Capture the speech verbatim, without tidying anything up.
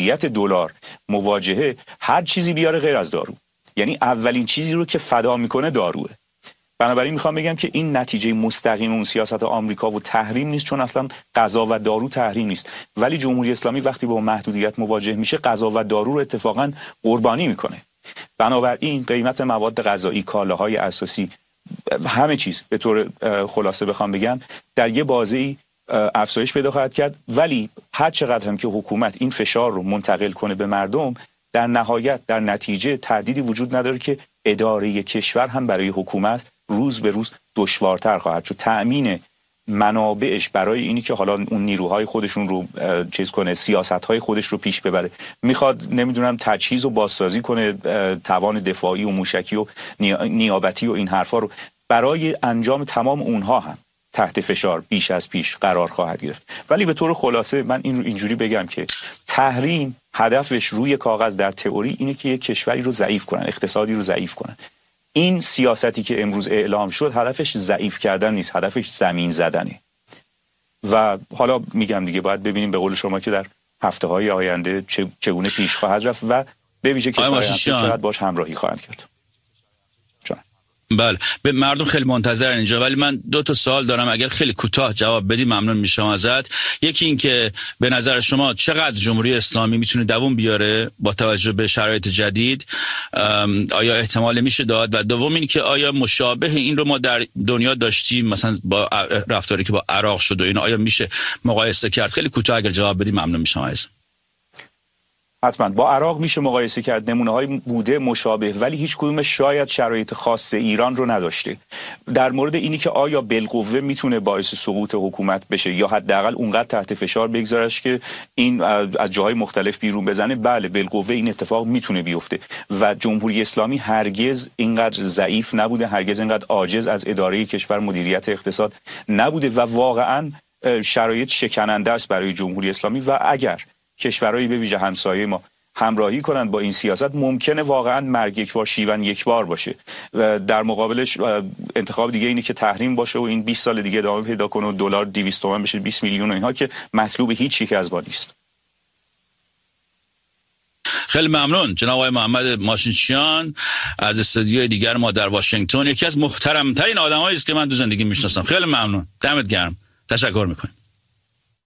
محدودیت دلار مواجهه هر چیزی بیاره غیر از دارو، یعنی اولین چیزی رو که فدا میکنه داروه. بنابراین میخوام بگم که این نتیجه مستقیم اون سیاست آمریکا و تحریم نیست، چون اصلا غذا و دارو تحریم نیست، ولی جمهوری اسلامی وقتی با محدودیت مواجه میشه غذا و دارو رو اتفاقا قربانی میکنه. بنابراین قیمت مواد غذایی، کالاهای اساسی، همه چیز به طور خلاصه بخوام بگم در یه بازه‌ای افزایش پیدا خواهد کرد، ولی هر چقدر هم که حکومت این فشار رو منتقل کنه به مردم، در نهایت در نتیجه تردیدی وجود نداره که اداره کشور هم برای حکومت روز به روز دشوارتر خواهد شد. تأمین منابعش برای اینی که حالا اون نیروهای خودشون رو چیز کنه، سیاست‌های خودش رو پیش ببره، میخواد نمیدونم تجهیز و بازسازی کنه، توان دفاعی و موشکی و نیابتی و این حرفا رو، برای انجام تمام اونها هم تحت فشار بیش از پیش قرار خواهد گرفت. ولی به طور خلاصه من این رو اینجوری بگم که تحریم هدفش روی کاغذ در تئوری اینه که یک کشوری رو ضعیف کنن، اقتصادی رو ضعیف کنن. این سیاستی که امروز اعلام شد هدفش ضعیف کردن نیست، هدفش زمین زدنه. و حالا میگم دیگه باید ببینیم به قول شما که در هفته های آینده چگونه پیش خواهد رفت و به ویژه کشورهای چقدر باش همراهی خواهند کرد. بله، به مردم خیلی منتظرن اینجا، ولی من دو تا سوال دارم، اگر خیلی کوتاه جواب بدی ممنون میشم ازت. یکی این که به نظر شما چقدر جمهوری اسلامی میتونه دوام بیاره با توجه به شرایط جدید؟ آیا احتمال میشه داد؟ و دوم این که آیا مشابه این رو ما در دنیا داشتیم، مثلا با رفتاری که با عراق شد و اینا، آیا میشه مقایسه کرد؟ خیلی کوتاه اگر جواب بدی ممنون میشم عزیزم. حتما با عراق میشه مقایسه کرد، نمونه های بوده مشابه، ولی هیچ کدوم شاید شرایط خاص ایران رو نداشته. در مورد اینی که آیا بالقوه میتونه باعث سقوط حکومت بشه یا حداقل اونقدر تحت فشار بگذارش که این از جاهای مختلف بیرون بزنه، بله بالقوه این اتفاق میتونه بیفته و جمهوری اسلامی هرگز اینقدر ضعیف نبوده، هرگز اینقدر عاجز از اداره کشور، مدیریت اقتصاد نبوده و واقعا شرایط شکننده است برای جمهوری اسلامی و اگر کشورهایی به ویژه همسایه ما همراهی کنند با این سیاست، ممکنه واقعا مرگ یک بار شیون یک بار باشه و در مقابلش انتخاب دیگه اینه که تحریم باشه و این بیست سال دیگه ادامه پیدا کنه و دلار دویست تومن بشه بیست میلیون و اینها که مطلوب هیچ یک از ما نیست. خیلی ممنون جناب آقای محمد ماشینچیان از استودیوی دیگر ما در واشنگتن، یکی از محترمترین آدمایی است که من تو زندگی میشناسم. خیلی ممنون، دمت گرم، تشکر میکنم.